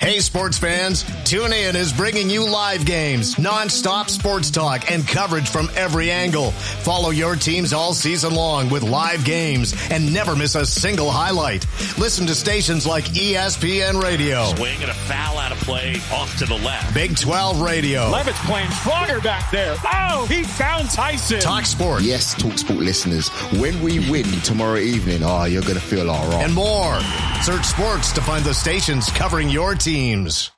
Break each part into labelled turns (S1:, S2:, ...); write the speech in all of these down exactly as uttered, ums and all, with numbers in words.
S1: Hey, sports fans, TuneIn is bringing you live games, nonstop sports talk, and coverage from every angle. Follow your teams all season long with live games and never miss a single highlight. Listen to stations like E S P N Radio.
S2: Swing and a foul out of play off to the left.
S1: Big twelve Radio.
S3: Levitt's playing stronger back there. Oh, he found Tyson.
S1: Talk Sport.
S4: Yes, Talk Sport listeners, when we win tomorrow evening, oh, you're going to feel all right.
S1: And more. Search sports to find the stations covering your team. Teams.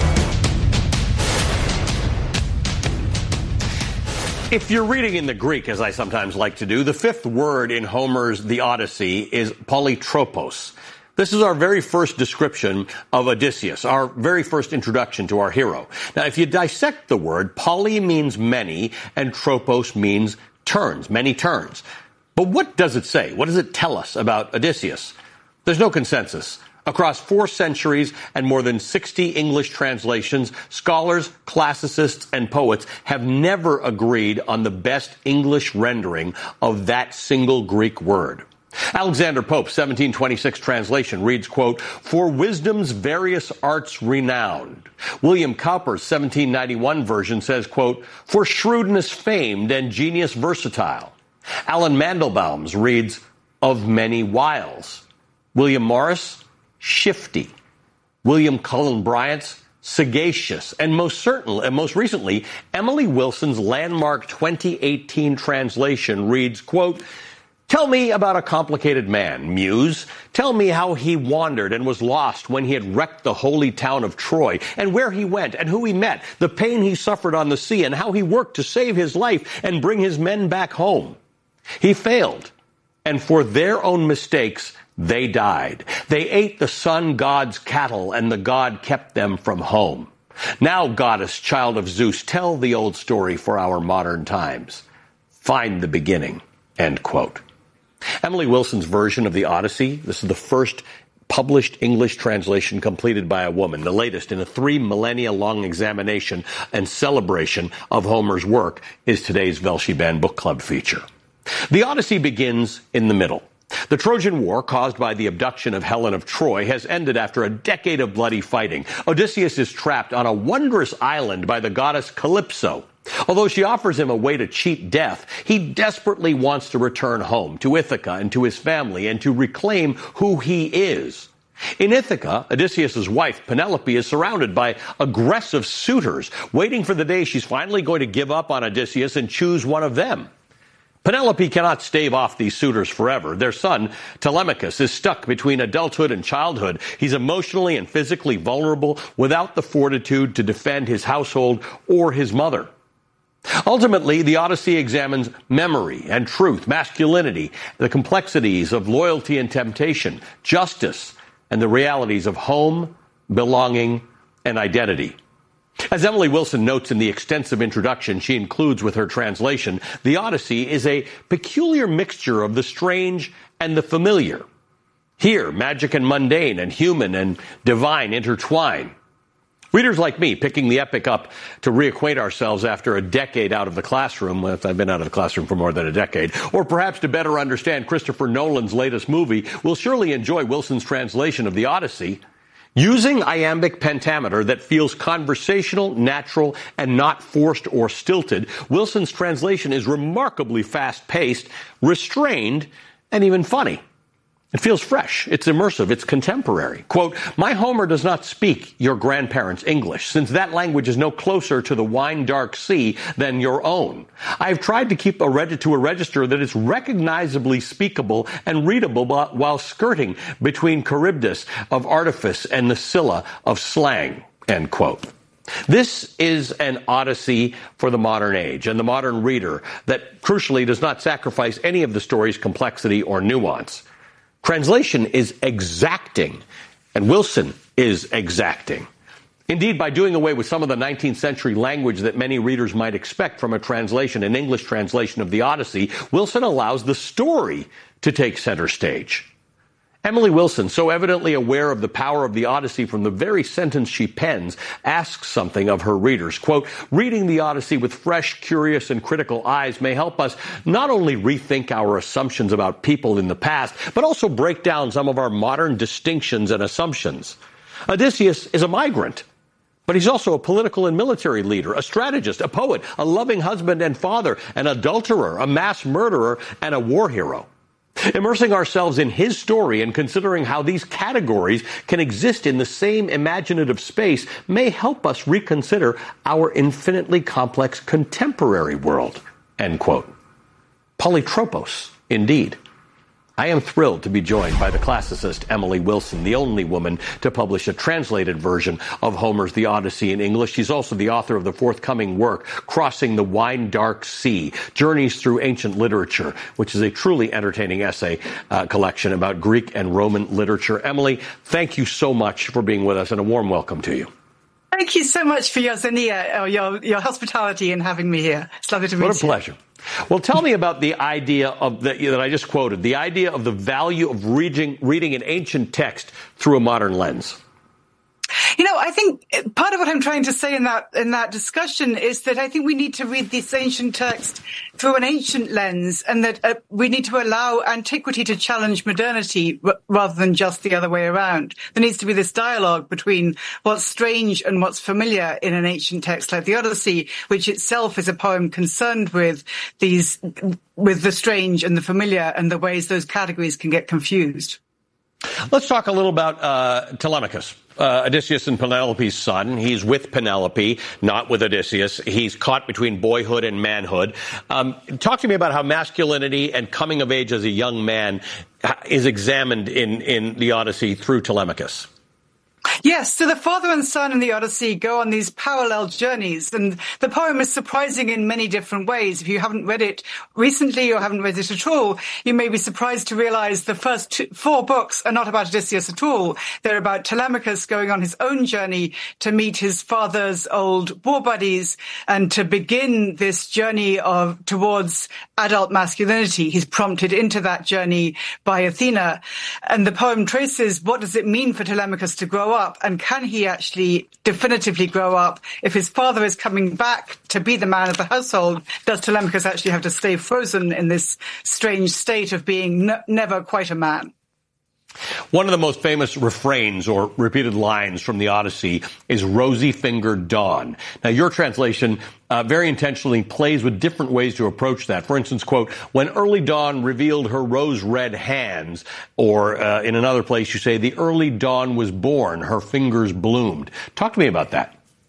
S2: If you're reading in the Greek, as I sometimes like to do, the fifth word in Homer's The Odyssey is polytropos. This is our very first description of Odysseus, our very first introduction to our hero. Now, if you dissect the word, poly means many, and tropos means turns, many turns. But what does it say? What does it tell us about Odysseus? There's no consensus. Across four centuries and more than sixty English translations, scholars, classicists, and poets have never agreed on the best English rendering of that single Greek word. Alexander Pope's seventeen twenty-six translation reads, quote, "For wisdom's various arts renowned." William Cowper's seventeen ninety-one version says, quote, "For shrewdness famed and genius versatile." Alan Mandelbaum's reads, "Of many wiles." William Morris, shifty. William Cullen Bryant's sagacious. And most certainly, and most recently, Emily Wilson's landmark twenty eighteen translation reads, quote, "Tell me about a complicated man, Muse. Tell me how he wandered and was lost when he had wrecked the holy town of Troy, and where he went and who he met, the pain he suffered on the sea, and how he worked to save his life and bring his men back home. He failed, and for their own mistakes, they died. They ate the sun god's cattle, and the god kept them from home. Now, goddess, child of Zeus, tell the old story for our modern times. Find the beginning." End quote. Emily Wilson's version of the Odyssey, this is the first published English translation completed by a woman, the latest in a three millennia long examination and celebration of Homer's work, is today's Velshi-Band Book Club feature. The Odyssey begins in the middle. The Trojan War, caused by the abduction of Helen of Troy, has ended after a decade of bloody fighting. Odysseus is trapped on a wondrous island by the goddess Calypso. Although she offers him a way to cheat death, he desperately wants to return home, to Ithaca and to his family, and to reclaim who he is. In Ithaca, Odysseus' wife, Penelope, is surrounded by aggressive suitors, waiting for the day she's finally going to give up on Odysseus and choose one of them. Penelope cannot stave off these suitors forever. Their son, Telemachus, is stuck between adulthood and childhood. He's emotionally and physically vulnerable, without the fortitude to defend his household or his mother. Ultimately, the Odyssey examines memory and truth, masculinity, the complexities of loyalty and temptation, justice, and the realities of home, belonging, and identity. As Emily Wilson notes in the extensive introduction she includes with her translation, the Odyssey is a peculiar mixture of the strange and the familiar. Here, magic and mundane and human and divine intertwine. Readers like me, picking the epic up to reacquaint ourselves after a decade out of the classroom, if I've been out of the classroom for more than a decade, or perhaps to better understand Christopher Nolan's latest movie, will surely enjoy Wilson's translation of the Odyssey. Using iambic pentameter that feels conversational, natural, and not forced or stilted, Wilson's translation is remarkably fast-paced, restrained, and even funny. It feels fresh, it's immersive, it's contemporary. Quote, "My Homer does not speak your grandparents' English, since that language is no closer to the wine-dark sea than your own. I have tried to keep a reg- to a register that is recognizably speakable and readable while skirting between Charybdis of artifice and the Scylla of slang." End quote. This is an odyssey for the modern age and the modern reader that, crucially, does not sacrifice any of the story's complexity or nuance. Translation is exacting, and Wilson is exacting. Indeed, by doing away with some of the nineteenth century language that many readers might expect from a translation, an English translation of the Odyssey, Wilson allows the story to take center stage. Emily Wilson, so evidently aware of the power of the Odyssey from the very sentence she pens, asks something of her readers. Quote, "Reading the Odyssey with fresh, curious, and critical eyes may help us not only rethink our assumptions about people in the past, but also break down some of our modern distinctions and assumptions. Odysseus is a migrant, but he's also a political and military leader, a strategist, a poet, a loving husband and father, an adulterer, a mass murderer, and a war hero. Immersing ourselves in his story and considering how these categories can exist in the same imaginative space may help us reconsider our infinitely complex contemporary world. End quote. Polytropos, indeed. I am thrilled to be joined by the classicist Emily Wilson, the only woman to publish a translated version of Homer's The Odyssey in English. She's also the author of the forthcoming work, Crossing the Wine Dark Sea, Journeys Through Ancient Literature, which is a truly entertaining essay uh, collection about Greek and Roman literature. Emily, thank you so much for being with us, and a warm welcome to you.
S5: Thank you so much for your zinnia, or your, your hospitality in having me here. It's lovely to meet you.
S2: What a pleasure. Well, tell me about the idea of the, that I just quoted, the idea of the value of reading, reading an ancient text through a modern lens.
S5: You know, I think part of what I'm trying to say in that in that discussion is that I think we need to read this ancient text through an ancient lens, and that uh, we need to allow antiquity to challenge modernity r- rather than just the other way around. There needs to be this dialogue between what's strange and what's familiar in an ancient text like the Odyssey, which itself is a poem concerned with these, with the strange and the familiar and the ways those categories can get confused.
S2: Let's talk a little about uh, Telemachus. Uh, Odysseus and Penelope's son. He's with Penelope, not with Odysseus. He's caught between boyhood and manhood. Um, talk to me about how masculinity and coming of age as a young man is examined in, in the Odyssey through Telemachus.
S5: Yes, so the father and son in the Odyssey go on these parallel journeys, and the poem is surprising in many different ways. If you haven't read it recently or haven't read it at all, you may be surprised to realize the first two, four books are not about Odysseus at all. They're about Telemachus going on his own journey to meet his father's old war buddies and to begin this journey of towards adult masculinity. He's prompted into that journey by Athena, and the poem traces what does it mean for Telemachus to grow up, and can he actually definitively grow up? If his father is coming back to be the man of the household, does Telemachus actually have to stay frozen in this strange state of being n- never quite a man?
S2: One of the most famous refrains or repeated lines from the Odyssey is rosy-fingered dawn. Now, your translation uh, very intentionally plays with different ways to approach that. For instance, quote, when early dawn revealed her rose-red hands, or uh, in another place you say, the early dawn was born, her fingers bloomed. Talk to me about that.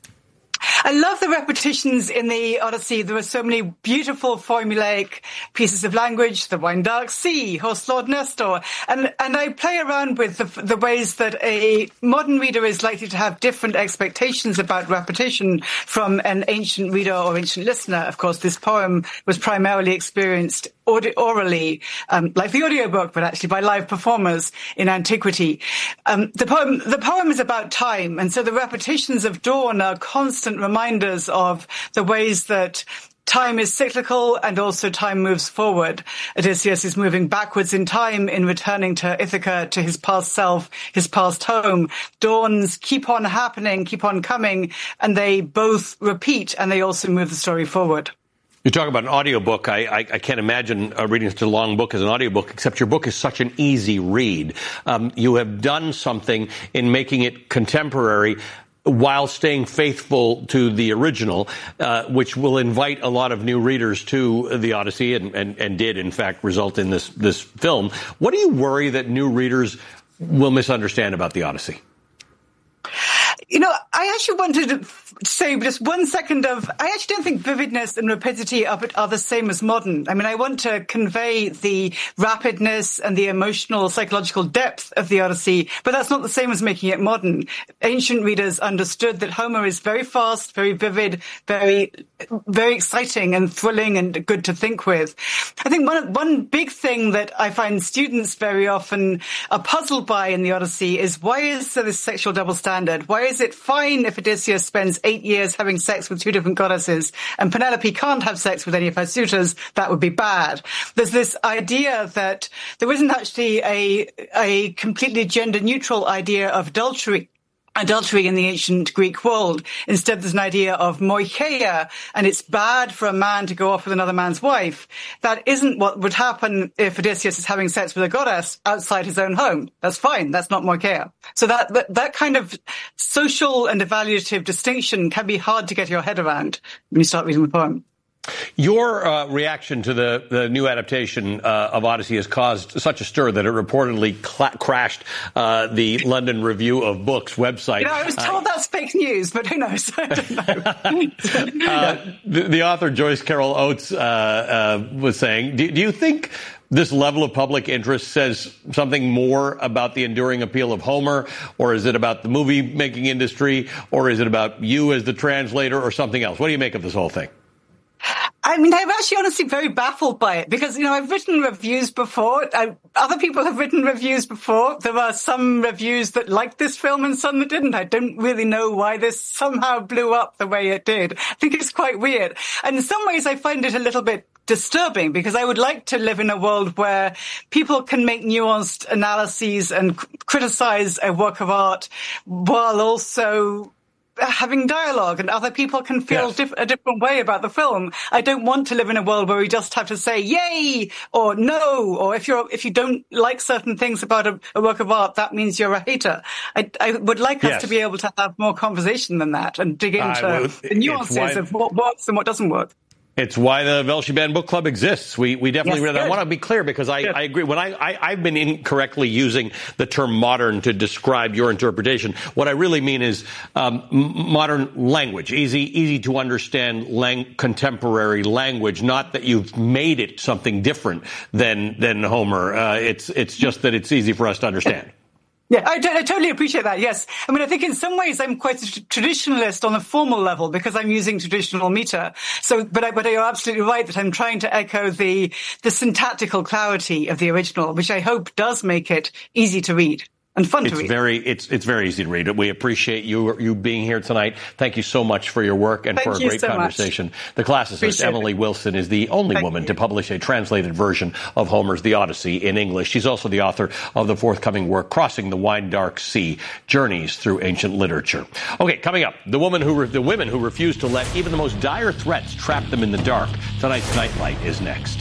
S5: I love the repetitions in the Odyssey. There are so many beautiful formulaic pieces of language, the wine dark sea, Horse Lord Nestor. And, and I play around with the, the ways that a modern reader is likely to have different expectations about repetition from an ancient reader or ancient listener. Of course, this poem was primarily experienced orally, um, like the audiobook, but actually by live performers in antiquity. Um, the poem, the poem is about time, and so the repetitions of dawn are constant reminders of the ways that time is cyclical and also time moves forward. Odysseus is moving backwards in time in returning to Ithaca, to his past self, his past home. Dawns keep on happening, keep on coming, and they both repeat, and they also move the story forward.
S2: You talk about an audiobook. I, I, I can't imagine uh, reading such a long book as an audiobook, except your book is such an easy read. Um, you have done something in making it contemporary while staying faithful to the original, uh, which will invite a lot of new readers to the Odyssey and, and, and did, in fact, result in this, this film. What do you worry that new readers will misunderstand about the Odyssey?
S5: You know, I actually wanted to say just one second of, I actually don't think vividness and rapidity are, are the same as modern. I mean, I want to convey the rapidness and the emotional, psychological depth of the Odyssey, but that's not the same as making it modern. Ancient readers understood that Homer is very fast, very vivid, very, very exciting and thrilling and good to think with. I think one, one big thing that I find students very often are puzzled by in the Odyssey is, why is there this sexual double standard? Why is it fine if Odysseus spends eight years having sex with two different goddesses and Penelope can't have sex with any of her suitors? That would be bad. There's this idea that there isn't actually a, a completely gender neutral idea of adultery adultery in the ancient Greek world. Instead, there's an idea of moicheia, and it's bad for a man to go off with another man's wife. That isn't what would happen if Odysseus is having sex with a goddess outside his own home. That's fine. That's not moicheia. So that, that, that kind of social and evaluative distinction can be hard to get your head around when you start reading the poem.
S2: Your uh, reaction to the, the new adaptation uh, of Odyssey has caused such a stir that it reportedly cla- crashed uh, the London Review of Books website.
S5: You know, I was told uh, that's fake news, but who knows? I don't know.
S2: uh, the, the author Joyce Carol Oates uh, uh, was saying, do, do you think this level of public interest says something more about the enduring appeal of Homer, or is it about the movie-making industry, or is it about you as the translator, or something else? What do you make of this whole thing?
S5: I mean, I'm actually honestly very baffled by it because, you know, I've written reviews before. I, other people have written reviews before. There are some reviews that liked this film and some that didn't. I don't really know why this somehow blew up the way it did. I think it's quite weird. And in some ways, I find it a little bit disturbing because I would like to live in a world where people can make nuanced analyses and c- criticize a work of art while also having dialogue and other people can feel
S2: yes.
S5: diff- a different way about the film. I don't want to live in a world where we just have to say yay or no, or if you're if you don't like certain things about a, a work of art, that means you're a hater. I, I would like us
S2: yes.
S5: to be able to have more conversation than that and dig into
S2: uh, well,
S5: the nuances
S2: why-
S5: of what works and what doesn't work.
S2: It's why the Velshi Band Book Club exists. We we definitely
S5: Yes,
S2: read. I want to be clear because I, I agree. When I, I I've been incorrectly using the term modern to describe your interpretation. What I really mean is um, modern language, easy easy to understand, lang- contemporary language. Not that you've made it something different than than Homer. Uh, it's it's just that it's easy for us to understand.
S5: Yeah, I, I totally appreciate that, yes. I mean, I think in some ways I'm quite a traditionalist on a formal level because I'm using traditional meter. So, but, I, but you're absolutely right that I'm trying to echo the, the syntactical clarity of the original, which I hope does make it easy to read. And fun
S2: it's
S5: to read.
S2: Very, it's it's very easy to read. We appreciate you you being here tonight. Thank you so much for your work and
S5: Thank
S2: for a
S5: you
S2: great
S5: so
S2: conversation.
S5: Much.
S2: The classicist
S5: Appreciate
S2: Emily
S5: it.
S2: Wilson is the only
S5: Thank
S2: woman
S5: you.
S2: to publish a translated version of Homer's The Odyssey in English. She's also the author of the forthcoming work Crossing the Wide Dark Sea: Journeys Through Ancient Literature. Okay, coming up, the woman who re- the women who refuse to let even the most dire threats trap them in the dark. Tonight's Nightlight is next.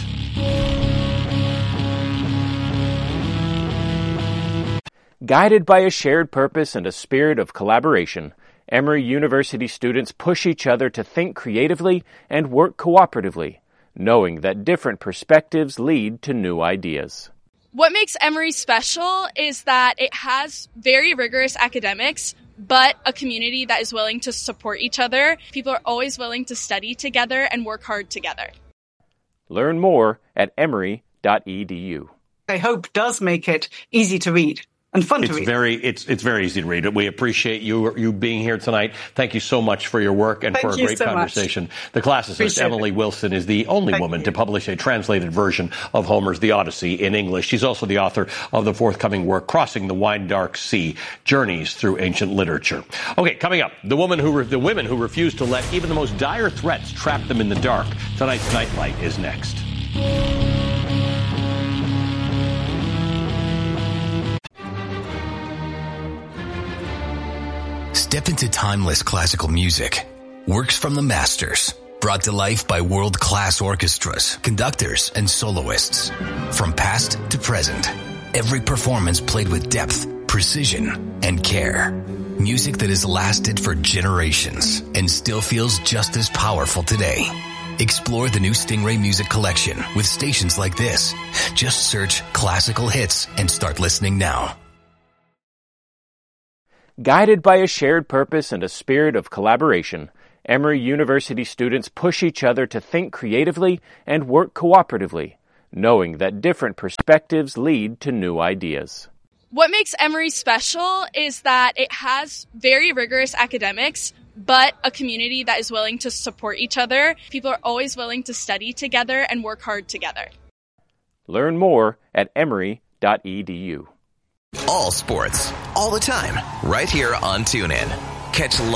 S6: Guided by a shared purpose and a spirit of collaboration, Emory University students push each other to think creatively and work cooperatively, knowing that different perspectives lead to new ideas.
S7: What makes Emory special is that it has very rigorous academics, but a community that is willing to support each other. People are always willing to study together and work hard together.
S6: Learn more at emory dot e d u.
S5: I hope does make it easy to read. And fun
S2: it's
S5: to read.
S2: Very, it's it's very easy to read. We appreciate you you being here tonight. Thank you so much for your work and
S5: Thank
S2: for a
S5: you
S2: great
S5: so
S2: conversation.
S5: Much.
S2: The classicist
S5: Appreciate
S2: Emily
S5: it.
S2: Wilson is the only
S5: Thank
S2: woman
S5: you.
S2: to publish a translated version of Homer's The Odyssey in English. She's also the author of the forthcoming work Crossing the Wide Dark Sea: Journeys Through Ancient Literature. Okay, coming up, the woman who re- the women who refuse to let even the most dire threats trap them in the dark. Tonight's Nightlight is next.
S8: Step into timeless classical music. Works from the masters. Brought to life by world-class orchestras, conductors, and soloists. From past to present. Every performance played with depth, precision, and care. Music that has lasted for generations and still feels just as powerful today. Explore the new Stingray Music Collection with stations like this. Just search classical hits and start listening now.
S6: Guided by a shared purpose and a spirit of collaboration, Emory University students push each other to think creatively and work cooperatively, knowing that different perspectives lead to new ideas.
S7: What makes Emory special is that it has very rigorous academics, but a community that is willing to support each other. People are always willing to study together and work hard together.
S6: Learn more at emory dot e d u.
S8: All sports, all the time, right here on TuneIn. Catch